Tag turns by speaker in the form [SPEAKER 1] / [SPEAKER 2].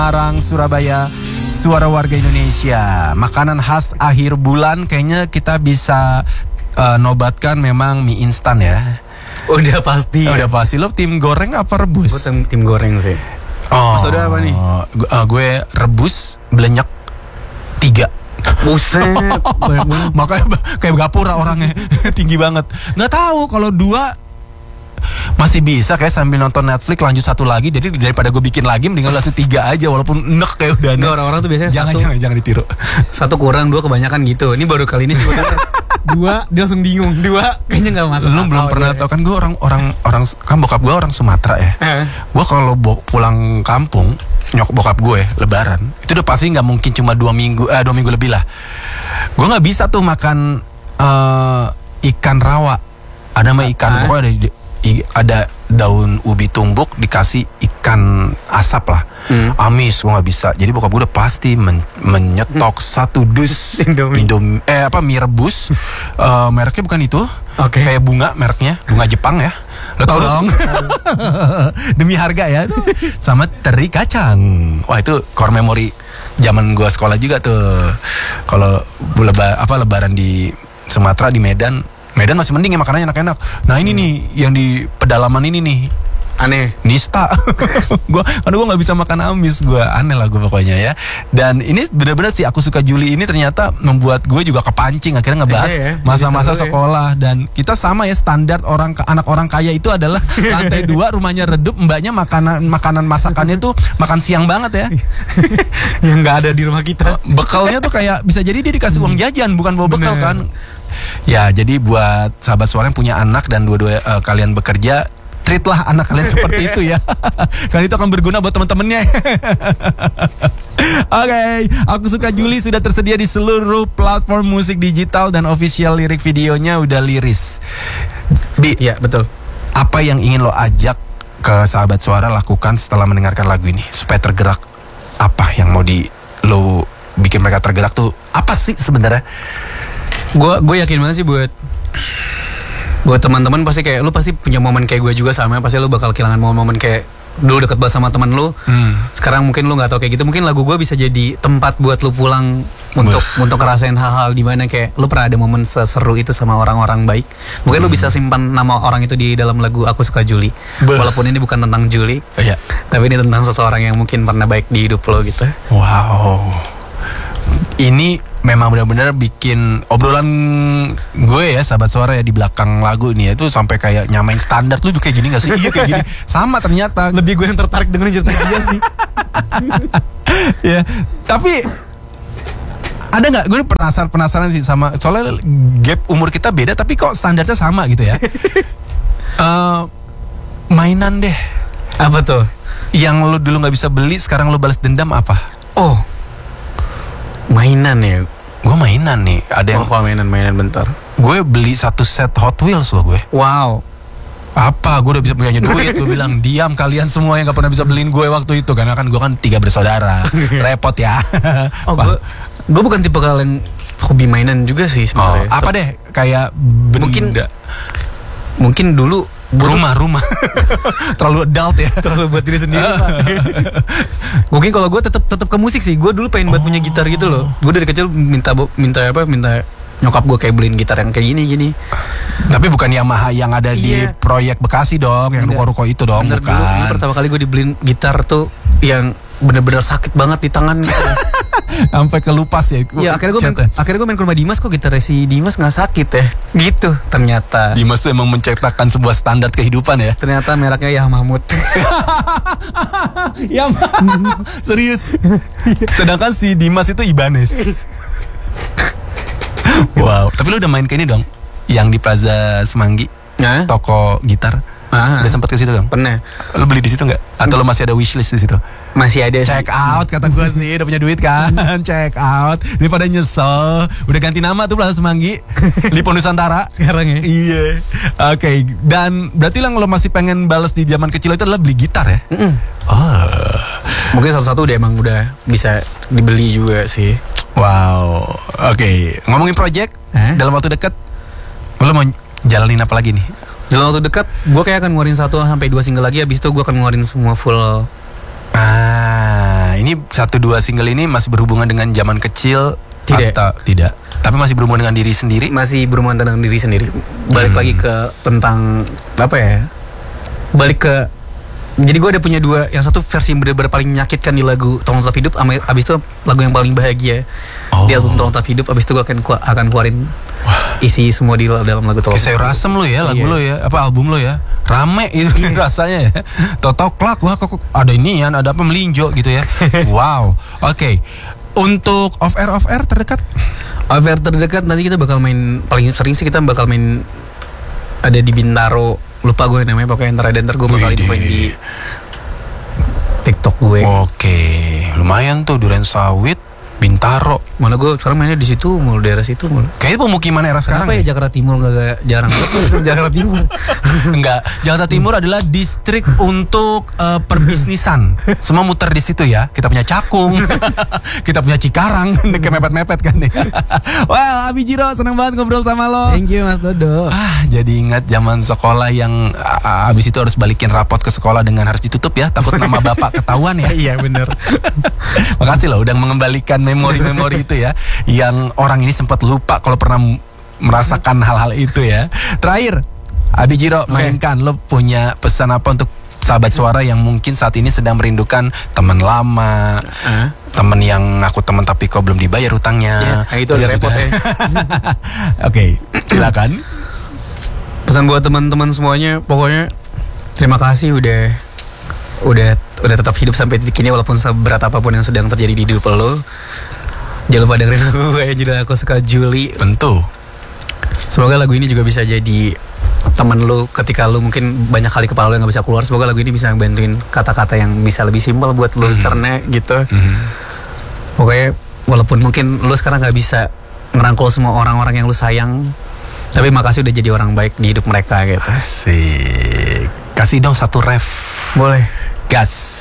[SPEAKER 1] Semarang, Surabaya, suara warga Indonesia. Makanan khas akhir bulan kayaknya kita bisa nobatkan memang mie instan ya.
[SPEAKER 2] Udah pasti.
[SPEAKER 1] Udah pasti. Lo tim goreng apa rebus?
[SPEAKER 2] Gue tim goreng sih.
[SPEAKER 1] Oh,
[SPEAKER 2] Mas Dodo apa nih?
[SPEAKER 1] Gue rebus belenyek 3.
[SPEAKER 2] Buset, banyak banget.
[SPEAKER 1] Makanya kayak gapura orangnya tinggi banget. Nggak tahu kalau 2 masih bisa kayak sambil nonton Netflix lanjut 1 lagi. Jadi daripada gue bikin lagi mendingan langsung 3 aja walaupun enek kayak udah.
[SPEAKER 2] Nggak, orang-orang tuh biasanya
[SPEAKER 1] jangan ditiru.
[SPEAKER 2] 1 kurang 2 kebanyakan gitu. Ini baru kali ini sih gue denger 2 dia langsung bingung. 2 kayaknya nggak masuk.
[SPEAKER 1] Lu belum pernah tahu kan gue orang kan bokap gue orang Sumatera ya. Gue kalau pulang kampung bokap gue Lebaran itu udah pasti nggak mungkin cuma 2 minggu lebih lah. Gue nggak bisa tuh makan ikan rawa. Ada mah ikan pokoknya ada daun ubi tumbuk dikasih ikan asap lah. Amis gue nggak bisa. Jadi bokap gue udah pasti menyetok 1 dus Indomie mie rebus. Mereknya bukan itu. Kayak bunga mereknya, bunga Jepang ya. Lo tau dong. Demi harga ya. Sama teri kacang. Wah itu core memory zaman gue sekolah juga tuh. Kalau lebaran di Sumatera, di Medan masih mending ya makanannya enak-enak. Nah ini nih yang di pedalaman ini nih
[SPEAKER 2] aneh,
[SPEAKER 1] nista. Karena gue nggak bisa makan amis, gue aneh lah gue pokoknya ya. Dan ini benar-benar sih Aku Suka Juli ini ternyata membuat gue juga kepancing akhirnya ngebahas masa-masa sekolah. Dan kita sama ya, standar anak orang kaya itu adalah lantai 2 rumahnya redup, mbaknya makanan masakannya tuh makan siang banget ya.
[SPEAKER 2] Yang nggak ada di rumah kita.
[SPEAKER 1] Bekalnya tuh kayak bisa jadi dia dikasih uang jajan bukan bawa bekal kan. Ya jadi buat sahabat suara yang punya anak dan dua-dua kalian bekerja, treatlah anak kalian seperti itu ya. Karena itu akan berguna buat teman-temannya. Oke, Aku Suka Juli sudah tersedia di seluruh platform musik digital dan official lirik videonya udah liris. Bi,
[SPEAKER 2] iya betul.
[SPEAKER 1] Apa yang ingin lo ajak ke sahabat suara lakukan setelah mendengarkan lagu ini supaya tergerak? Apa yang mau lo bikin mereka tergerak tuh apa sih sebenarnya?
[SPEAKER 2] Gue yakin banget sih buat teman-teman pasti kayak lu pasti punya momen kayak gue juga sama. Pasti lu bakal kehilangan momen-momen kayak dulu deket banget sama teman lu. Sekarang mungkin lu nggak tahu kayak gitu. Mungkin lagu gue bisa jadi tempat buat lu pulang untuk ngerasain hal-hal di mana kayak lu pernah ada momen seseru itu sama orang-orang baik. Mungkin lu bisa simpan nama orang itu di dalam lagu Aku Suka Juli. Walaupun ini bukan tentang Juli, tapi ini tentang seseorang yang mungkin pernah baik di hidup lo gitu.
[SPEAKER 1] Wow, ini memang benar-benar bikin obrolan gue ya sahabat suara ya di belakang lagu ini ya itu sampai kayak nyamain standar. Lu juga kayak gini gak sih? Iya kayak gini. Sama ternyata.
[SPEAKER 2] Lebih gue yang tertarik dengan cerita dia sih.
[SPEAKER 1] Ya, tapi ada nggak? Gue penasaran sih sama soalnya gap umur kita beda tapi kok standarnya sama gitu ya. Mainan deh.
[SPEAKER 2] Apa tuh?
[SPEAKER 1] Yang lu dulu nggak bisa beli sekarang lu balas dendam apa?
[SPEAKER 2] Oh, mainan ya.
[SPEAKER 1] Gue mainan nih. Ada yang
[SPEAKER 2] mainan bentar.
[SPEAKER 1] Gue beli 1 set Hot Wheels loh gue.
[SPEAKER 2] Wow.
[SPEAKER 1] Apa? Gue udah bisa punya duit. Gue bilang diam kalian semua yang gak pernah bisa beliin gue waktu itu. Karena kan gue kan 3 bersaudara. Repot ya.
[SPEAKER 2] Oh gue bukan tipe kalian hobi mainan juga sih sebenarnya.
[SPEAKER 1] Apa deh? Kayak benda.
[SPEAKER 2] Mungkin dulu
[SPEAKER 1] rumah terlalu adult ya,
[SPEAKER 2] terlalu buat diri sendiri. Mungkin kalau gue tetap ke musik sih. Gue dulu pengen buat punya gitar gitu loh. Gue dari kecil minta nyokap gue kayak beliin gitar yang kayak gini. Tapi bukan Yamaha yang ada di proyek Bekasi dong, yang ruko-ruko itu dong. Bener, bukan. Dulu pertama kali gue dibeliin gitar tuh yang bener-bener sakit banget di tangan gitu.
[SPEAKER 1] Sampai kelupas ya.
[SPEAKER 2] Ya akhirnya gue main ke rumah Dimas, kok gitar si Dimas nggak sakit ya. Gitu ternyata.
[SPEAKER 1] Dimas tuh emang menciptakan sebuah standar kehidupan ya.
[SPEAKER 2] Ternyata mereknya Yamaha Mahmud.
[SPEAKER 1] Yamaha. Serius. Sedangkan si Dimas itu Ibanez. Wow. Tapi lu udah main ke ini dong, yang di Plaza Semanggi, toko gitar. Udah sempet ke situ dong?
[SPEAKER 2] Pernah.
[SPEAKER 1] Lu beli di situ nggak? Atau lu masih ada wishlist di situ?
[SPEAKER 2] Masih ada.
[SPEAKER 1] Check out kata gue sih, udah punya duit kan? Check out. Ini pada nyesel. Udah ganti nama tuh Plaza Semanggi, Lipo Nusantara
[SPEAKER 2] sekarang ya.
[SPEAKER 1] Iya. Oke. Dan berarti lo masih pengen balas di zaman kecil itu adalah beli gitar ya?
[SPEAKER 2] Mungkin satu-satu udah bisa dibeli juga sih.
[SPEAKER 1] Wow. Oke. Ngomongin project dalam waktu dekat, lo mau jalanin apa lagi nih?
[SPEAKER 2] Dalam waktu dekat, gue kayak akan ngeluarin 1 sampai 2 single lagi. Abis itu gue akan ngeluarin semua full.
[SPEAKER 1] ini 1-2 single ini masih berhubungan dengan zaman kecil
[SPEAKER 2] Tidak.
[SPEAKER 1] atau tidak? Tapi masih berhubungan dengan diri sendiri?
[SPEAKER 2] Masih berhubungan dengan diri sendiri. Balik lagi ke tentang apa ya? Balik ke jadi gue ada punya dua, yang satu versi yang benar-benar paling menyakitkan di lagu Tolong Tetap Hidup, abis itu lagu yang paling bahagia di album Tolong Tetap Hidup. Abis itu gue akan keluarin isi semua di dalam lagu Tolong.
[SPEAKER 1] Kayak sayur asem lo ya, lagu lo ya, apa album lo ya, rame itu rasanya ya. Toto klak, wah kok ada inian, ada apa melinjo gitu ya. Wow. Oke. Untuk off air terdekat?
[SPEAKER 2] Off air terdekat nanti kita bakal main, paling sering sih kita bakal main ada di Bintaro. Lupa gue namanya, pokoknya ntar gue bakal infoin di TikTok gue.
[SPEAKER 1] Oke, lumayan tuh Duren Sawit, Bintaro.
[SPEAKER 2] Mana gue sekarang mainnya di situ mulu, daerah situ mulu.
[SPEAKER 1] Kayaknya pemukiman era sekarang.
[SPEAKER 2] Kenapa ya Jakarta Timur gak jarang? Jakarta Timur.
[SPEAKER 1] Enggak, Jakarta Timur adalah distrik untuk perbisnisan. Semua muter di situ ya. Kita punya Cakung, kita punya Cikarang, kayak mepet-mepet kan nih. Wah, Abi Jiro, seneng banget ngobrol sama lo.
[SPEAKER 2] Thank you Mas Dodo.
[SPEAKER 1] Jadi ingat zaman sekolah yang abis itu harus balikin rapot ke sekolah dengan harus ditutup ya, takut nama bapak ketahuan ya.
[SPEAKER 2] Iya bener.
[SPEAKER 1] Makasih loh udah mengembalikan memori-memori itu ya, yang orang ini sempat lupa kalau pernah merasakan hal-hal itu ya. Terakhir, Abi Jiro, mainkan, lo punya pesan apa untuk sahabat suara yang mungkin saat ini sedang merindukan teman lama, teman yang ngaku teman tapi kok belum dibayar utangnya.
[SPEAKER 2] Ya, itu udah repot ya.
[SPEAKER 1] Oke, silakan.
[SPEAKER 2] Pesan buat teman-teman semuanya, pokoknya terima kasih udah tetap hidup sampai titik ini walaupun seberat apapun yang sedang terjadi di hidup lo. Jangan lupa dengerin lagu gue yang judul Aku Suka Juli.
[SPEAKER 1] Tentu.
[SPEAKER 2] Semoga lagu ini juga bisa jadi teman lo ketika lo mungkin banyak kali kepala lo yang gak bisa keluar. Semoga lagu ini bisa bantuin kata-kata yang bisa lebih simpel buat lo cerna gitu. Pokoknya walaupun mungkin lo sekarang gak bisa ngerangkul semua orang-orang yang lo sayang, tapi makasih udah jadi orang baik di hidup mereka gitu.
[SPEAKER 1] Asik. Kasih dong satu ref.
[SPEAKER 2] Boleh.
[SPEAKER 1] Gas.